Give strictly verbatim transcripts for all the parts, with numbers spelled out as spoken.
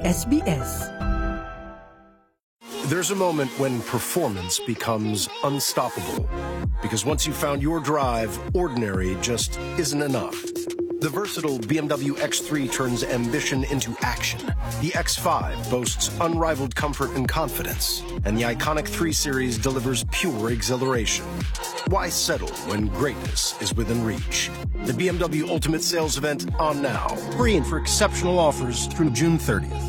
เอส บี เอส There's a moment when performance becomes unstoppable. Because once you've found your drive, ordinary just isn't enough. The versatile B M W X three turns ambition into action. The X five boasts unrivaled comfort and confidence. And the iconic three Series delivers pure exhilaration. Why settle when greatness is within reach? The B M W Ultimate Sales Event on now. Free and for exceptional offers through June thirtieth.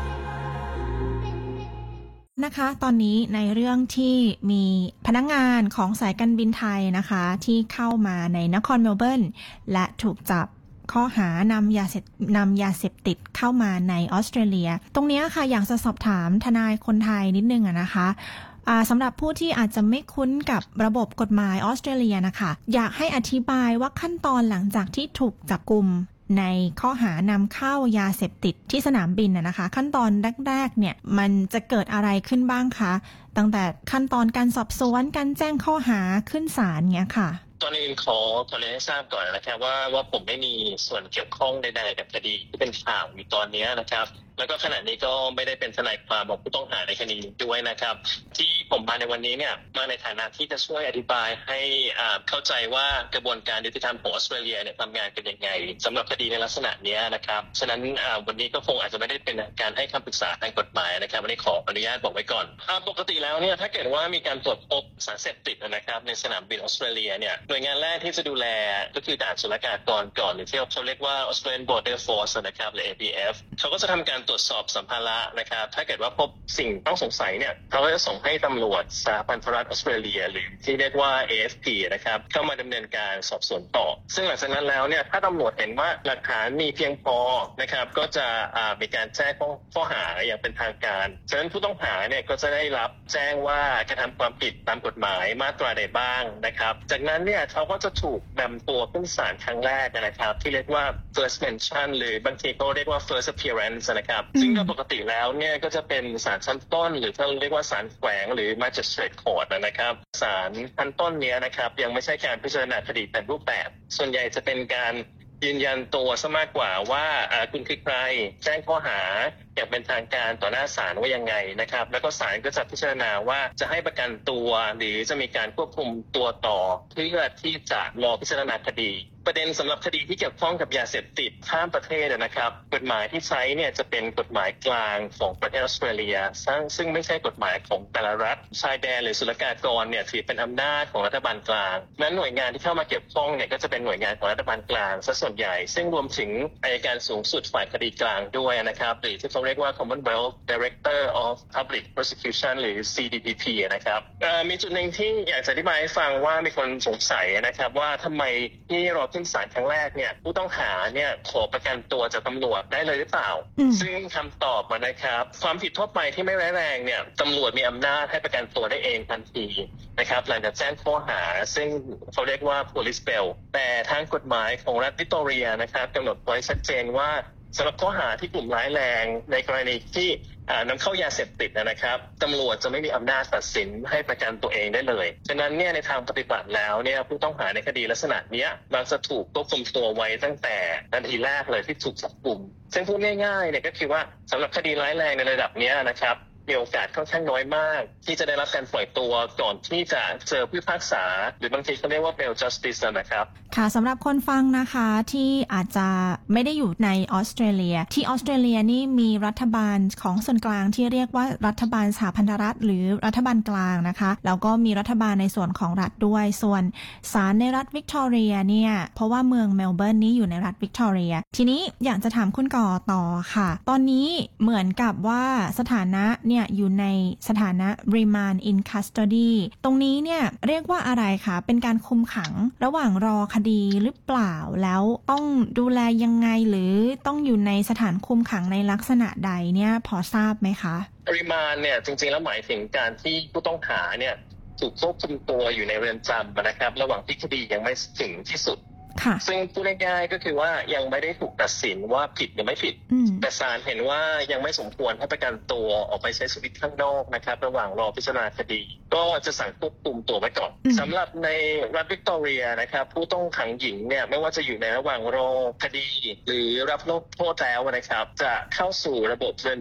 นะคะตอนนี้ในเรื่องที่มีพนักงานของสายการบินไทยนะคะที่เข้ามาในนครเมลเบิร์นและถูกจับข้อหานำยาเสพนำยาเสพติดเข้ามาในออสเตรเลียตรงนี้ค่ะอยากจะสอบถามทนายคนไทยนิดนึงอะนะคะสำหรับผู้ที่อาจจะไม่คุ้นกับระบบกฎหมายออสเตรเลียนะคะอยากให้อธิบายว่าขั้นตอนหลังจากที่ถูกจับกุมในข้อหานำเข้ายาเสพติดที่สนามบินนะคะขั้นตอนแรกๆเนี่ยมันจะเกิดอะไรขึ้นบ้างคะตั้งแต่ขั้นตอนการสอบสวนการแจ้งข้อหาขึ้นศาลเงี้ยค่ะตอนนี้ขอขอเรียนให้ทราบก่อนนะครับว่าว่าผมไม่มีส่วนเกี่ยวข้องใดๆกับคดีที่เป็นข่าวอยู่ตอนนี้นะครับแล้วก็ขณะนี้ก็ไม่ได้เป็นทนายความของผู้ต้องหาในคดีด้วยนะครับที่ผมมาในวันนี้เนี่ยมาในฐานะที่จะช่วยอธิบายให้เข้าใจว่ากระบวนการยุติธรรมของออสเตรเลียเนี่ยทำงานกันยังไงสำหรับคดีในลักษณะนี้นะครับฉะนั้นวันนี้ก็คงอาจจะไม่ได้เป็นการให้คำปรึกษาทางกฎหมายนะครับวันนี้ขออนุญาตบอกไว้ก่อนปกติแล้วเนี่ยถ้าเกิดว่ามีการตรวจพบสารเสพติดนะครับในสนามบินออสเตรเลียเนี่ยหน่วยงานแรกที่จะดูแลก็คือด่านศุลกากรก่อนหรือที่เขาเรียกว่า Australian Border Force นะครับหรือ เอ บี เอฟ เขาก็จะทำการตรวจสอบสัมภาระนะครับถ้าเกิดว่าพบสิ่งต้องสงสัยเนี่ยเขาก็จะส่งให้ตำรวจสหพันธรัฐออสเตรเลียหรือที่เรียกว่า เอ เอฟ พี นะครับเข้ามาดำเนินการสอบสวนต่อซึ่งหลังจากนั้นแล้วเนี่ยถ้าตำรวจเห็นว่าหลักฐานมีเพียงพอนะครับก็จะมีการแจ้งข้อหาอย่างเป็นทางการฉะนั้นผู้ต้องหาเนี่ยก็จะได้รับแจ้งว่ากระทำความผิดตามกฎหมายมาตราใดบ้างนะครับจากนั้นเนี่ยเขาก็จะถูกนำตัวขึ้นศาลครั้งแรกนะครับที่เรียกว่า first mention หรือบางทีก็เรียกว่า first appearance นะครับซึ่งปกติแล้วเนี่ยก็จะเป็นศาลชั้นต้นหรือที่เรียกว่าศาลแขวงหรือ magistrate court นะครับศาลชั้นต้นเนี้ยนะครับยังไม่ใช่การพิจารณาคดีเป็นรูปแบบส่วนใหญ่จะเป็นการยืนยันตัวซะมากกว่าว่าคุณคือใครแจ้งข้อหาอย่างเป็นทางการต่อหน้าศาลว่ายังไงนะครับแล้วก็ศาลก็จะพิจารณาว่าจะให้ประกันตัวหรือจะมีการควบคุมตัวต่อเพื่อที่จะรอพิจารณาคดีประเด็นสำหรับคดีที่เกี่ยวข้องกับยาเสพติดข้ามประเทศนะครับกฎหมายที่ใช้เนี่ยจะเป็นกฎหมายกลางของประเทศออสเตรเลียซึ่งซึ่งไม่ใช่กฎหมายของแต่ละรัฐชายแดนหรือศุลกากรเนี่ยถือเป็นอำนาจของรัฐบาลกลางนั้นหน่วยงานที่เข้ามาเกี่ยวข้องเนี่ยก็จะเป็นหน่วยงานของรัฐบาลกลางซะส่วนใหญ่ซึ่งรวมถึงอัยการสูงสุดฝ่ายคดีกลางด้วยนะครับหรือที่เขาเรียกว่า Commonwealth Director of Public Prosecution หรือ ซี ดี พี พี นะครับมีจุดหนึ่งที่อยากจะอธิบายให้ฟังว่ามีคนสงสัยนะครับว่าทำไมที่รอขึ้นศาลครั้งแรกเนี่ยผู้ต้องหาเนี่ยขอประกันตัวจากตำรวจได้เลยหรือเปล่าซึ่งคำตอบมานะครับความผิดทั่วไปที่ไม่ร้ายแรงเนี่ยตำรวจมีอำนาจให้ประกันตัวได้เองทันทีนะครับหลังจากแจ้งข้อหาซึ่งเขาเรียกว่า police bail แต่ทางกฎหมายของรัฐวิกตอเรียนะครับกำหนดไว้ชัดเจนว่าสำหรับข้อหาที่กลุ่มร้ายแรงในกรณีที่นำเข้ายาเสพติดนะครับตำรวจจะไม่มีอำนาจตัดสินให้ประกันตัวเองได้เลยฉะนั้นเนี่ยในทางปฏิบัติแล้วเนี่ยผู้ต้องหาในคดีลักษณะนี้มักจะถูกควบคุมตัวไว้ตั้งแต่นาทีแรกเลยที่ถูกจับกุมซึ่งพูดง่ายๆเนี่ยก็คือว่าสำหรับคดีร้ายแรงในระดับนี้นะครับมีโอกาสค่อนข้างน้อยมากที่จะได้รับการปล่อยตัวก่อนที่จะเจอผู้พิพากษาหรือบางทีเขาเรียกว่า bail justice นะครับค่ะสำหรับคนฟังนะคะที่อาจจะไม่ได้อยู่ในออสเตรเลียที่ออสเตรเลียนี่มีรัฐบาลของส่วนกลางที่เรียกว่ารัฐบาลสหพันธรัฐหรือรัฐบาลกลางนะคะแล้วก็มีรัฐบาลในส่วนของรัฐด้วยส่วนศาลในรัฐวิกตอเรียเนี่ยเพราะว่าเมืองเมลเบิร์นนี้อยู่ในรัฐวิกตอเรียทีนี้อยากจะถามคุณก่อต่อค่ะตอนนี้เหมือนกับว่าสถานะเนี่ยอยู่ในสถานะ remand in custody ตรงนี้เนี่ยเรียกว่าอะไรคะเป็นการคุมขังระหว่างรอคดีหรือเปล่าแล้วต้องดูแลยังไงหรือต้องอยู่ในสถานคุมขังในลักษณะใดเนี่ยพอทราบไหมคะ remand เนี่ยจริงๆแล้วหมายถึงการที่ผู้ต้องหาเนี่ยถูกควบคุมตัวอยู่ในเรือนจำนะครับระหว่างที่คดียังไม่ถึงที่สุดซึ่งพูดง่ายๆก็คือว่ายังไม่ได้ถูกตัดสินว่าผิดหรือไม่ผิดแต่ศาลเห็นว่ายังไม่สมควรให้ประกันตัวออกไปใช้ชีวิตข้างนอกนะครับระหว่างรอพิจารณาคดีก็จะสั่งควบคุมตัวไว้ก่อนสำหรับในรัฐวิกตอเรียนะครับผู้ต้องขังหญิงเนี่ยไม่ว่าจะอยู่ในระหว่างรอคดีหรือรับโทษแล้วนะครับจะเข้าสู่ระบบเรือน